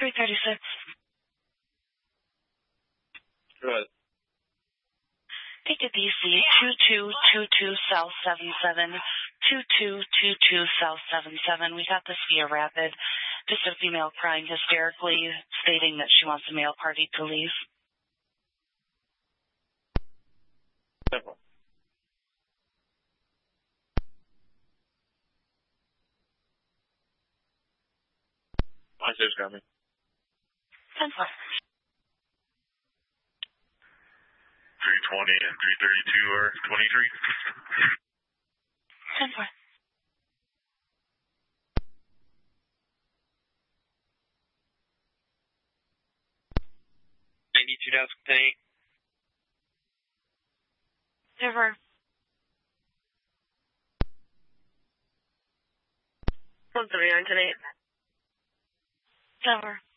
336. Good. Take a DC 2222 South 77, 2222 South 77. We got this via Rapid. Just a female crying hysterically, stating that she wants the male party to leave. Simple. My sister's coming. 10-4. 320 and 332 are 23. 10-4. $92,000. River. 139 tonight. Silver.